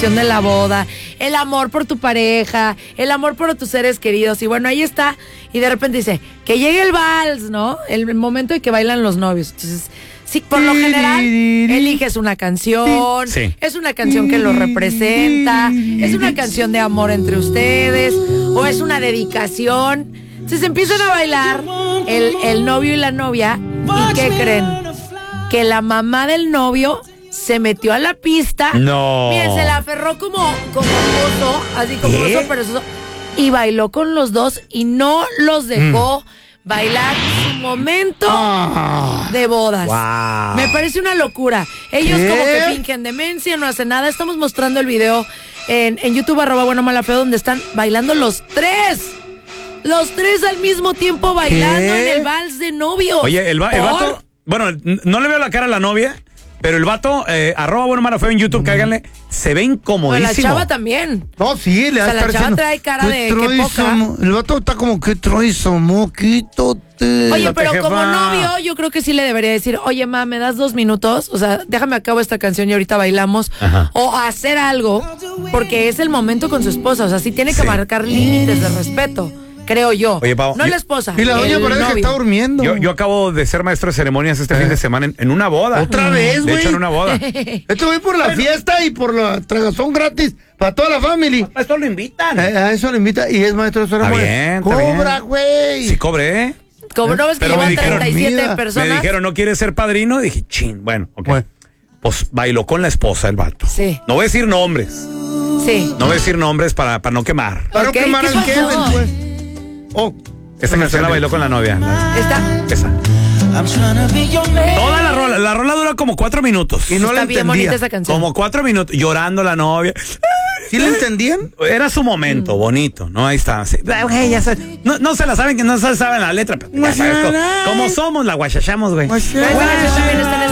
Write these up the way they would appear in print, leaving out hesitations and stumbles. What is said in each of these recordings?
emoción de la boda, el amor por tu pareja, el amor por tus seres queridos. Y bueno, ahí está. Y de repente dice, que llegue el vals, ¿no? El momento en que bailan los novios. Entonces, sí, por lo general, eliges una canción, sí. Es una canción que lo representa, es una canción de amor entre ustedes, o es una dedicación. Entonces empiezan a bailar el novio y la novia, ¿y qué creen? Que la mamá del novio se metió a la pista. No. Miren, se la aferró como oso, así como oso perezoso, y bailó con los dos y no los dejó bailar su momento de bodas. Wow. Me parece una locura. Ellos como que fingen demencia, no hacen nada. Estamos mostrando el video en YouTube, @buenomalafeo, donde están bailando los tres. Los tres al mismo tiempo bailando en el vals de novio. Oye, el vato, bueno, no le veo la cara a la novia, pero el vato, @buenomalafeo en YouTube, cáiganle, se ve incomodísimo. Pues la chava también. No, sí, le da la chava trae cara de que poca. El vato está como que troizo, moquítote. Oye, pero jefa. como novio, yo creo que sí le debería decir, oye, ma, ¿me das 2 minutos? O sea, déjame acabo esta canción y ahorita bailamos. Ajá. O hacer algo, porque es el momento con su esposa. O sea, sí tiene que marcar límites de respeto, creo yo. Oye, Pau, no la esposa. Y la doña parece que novio. está durmiendo. Yo acabo de ser maestro de ceremonias este fin de semana en una boda. ¿Otra vez, De güey? hecho, en una boda. Esto voy por la fiesta y por la tragazón gratis para toda la familia. Esto lo invitan. A eso le invita y es maestro de ceremonia. bien, está Cobra, bien. güey. Sí cobré, ¿eh? Como no ves que Pero me llevan dijeron, 37 mira, personas. Me dijeron, ¿no quieres ser padrino? Dije, chin, bueno, ok. Bueno. Pues bailó con la esposa el vato. Sí. No voy a decir nombres. Sí. No voy a decir nombres para no quemar. Para no Ok, quemar ¿qué al pasó? Kevin, pues. Oh, Esta canción la bailó con la novia. Está. Esa. Toda la rola dura como 4 minutos. y no Está la bien bonita entendía. esa canción. Como 4 minutos, llorando la novia. ¿Sí la entendían? Era su momento, bonito, ¿no? Ahí está. Sí. Güey, ya sabe. No se la saben, que no se saben la letra. Pero ya sabes, como somos, la guachachamos, güey. Pero esa canción también está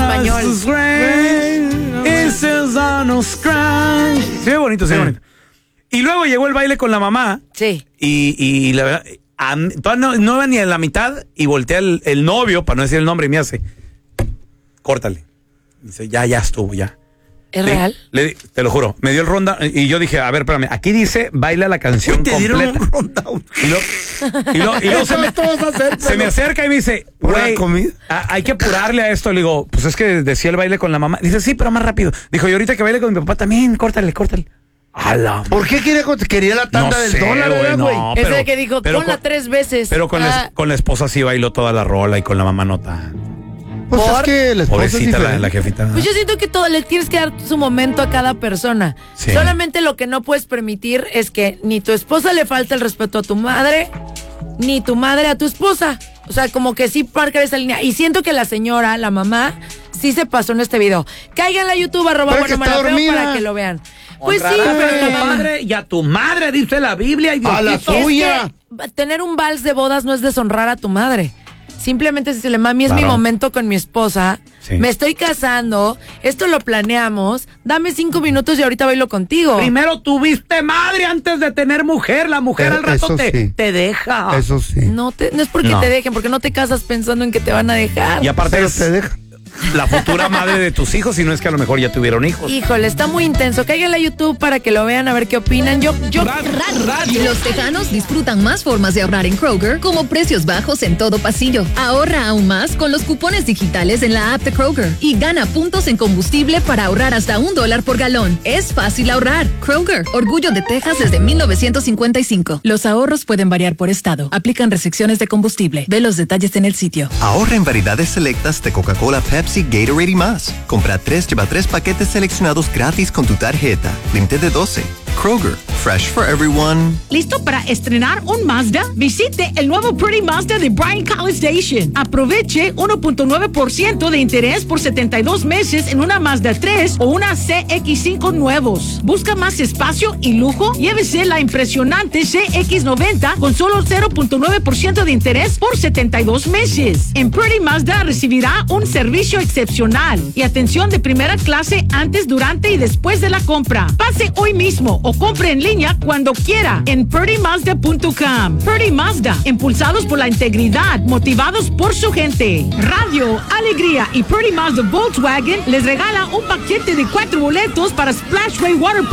en español. Sí, bonito, sí, bonito. Y luego llegó el baile con la mamá. Sí. Y la verdad, todavía no iba ni a la mitad y voltea el novio, para no decir el nombre, y me hace, córtale. Dice, ya estuvo, ya. ¿Es real? Te lo juro, me dio el ronda y yo dije, a ver, espérame, aquí dice, baila la canción Te completa. dieron un rundown. Y luego se me acerca y me dice, ¿Pura güey, comida? hay que apurarle a esto. Le digo, pues es que decía el baile con la mamá. Dice, sí, pero más rápido. Dijo, y ahorita que baile con mi papá también, córtale. ¡Hala! ¿Por qué quería la tanda del dólar, güey, güey? no, Ese de que dijo, pero ponla 3 veces. Pero con la esposa sí bailó toda la rola y con la mamá no tan. Pues es que la esposa es Pobrecita diferente. la jefita. Pues yo siento que todo le tienes que dar su momento a cada persona. Sí. Solamente lo que no puedes permitir es que ni tu esposa le falte el respeto a tu madre, ni tu madre a tu esposa. O sea, como que sí marcar esa línea. Y siento que la señora, la mamá, sí se pasó en este video. Caigan a YouTube, @buenomalafeo para que lo vean. Pues sí, pero la mamá... y a tu madre, dice la Biblia. Y A la Es suya. que tener un vals de bodas no es deshonrar a tu madre. Simplemente decirle, mami, es mi Claro. momento con mi esposa. Sí. Me estoy casando. Esto lo planeamos. Dame 5 minutos y ahorita bailo contigo. Primero tuviste madre antes de tener mujer. La mujer al rato Eso sí. te deja. Eso sí. No es porque No. te dejen, porque no te casas pensando en que te van a dejar. Y aparte Pero es te deja. la futura madre de tus hijos, si no es que a lo mejor ya tuvieron hijos. Híjole, está muy intenso. Caigan a YouTube para que lo vean, a ver qué opinan. Yo Los tejanos disfrutan más formas de ahorrar en Kroger, como precios bajos en todo pasillo. Ahorra aún más con los cupones digitales en la app de Kroger y gana puntos en combustible para ahorrar hasta $1 por galón. Es fácil ahorrar. Kroger, orgullo de Texas desde 1955. Los ahorros pueden variar por estado. Aplican restricciones de combustible. Ve los detalles en el sitio. Ahorra en variedades selectas de Coca-Cola, Pepsi, Gatorade y más. Compra 3, lleva 3 paquetes seleccionados gratis con tu tarjeta. Límite de 12. Kroger, fresh for everyone. ¿Listo para estrenar un Mazda? Visite el nuevo Pretty Mazda de Bryan College Station. Aproveche 1.9% de interés por 72 meses en una Mazda 3 o una CX-5 nuevos. ¿Busca más espacio y lujo? Llévese la impresionante CX-90 con solo 0.9% de interés por 72 meses. En Pretty Mazda recibirá un servicio excepcional y atención de primera clase antes, durante y después de la compra. Pase hoy mismo o compre en línea cuando quiera en PurdyMazda.com. Purdy Mazda, impulsados por la integridad, motivados por su gente. Radio, Alegría y Purdy Mazda Volkswagen les regala un paquete de 4 boletos para Splashway Water